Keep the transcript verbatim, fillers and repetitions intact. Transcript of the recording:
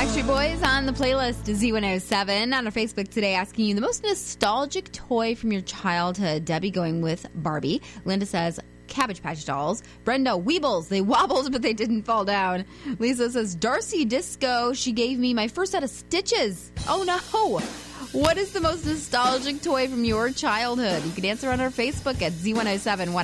Backstreet Boys on the playlist Z one oh seven on our Facebook today, asking you the most nostalgic toy from your childhood. Debbie going with Barbie. Linda says Cabbage Patch Dolls. Brenda, Weebles. They wobbled, but they didn't fall down. Lisa says Darcy Disco. She gave me my first set of stitches. Oh no! What is the most nostalgic toy from your childhood? You can answer on our Facebook at Z one oh seven.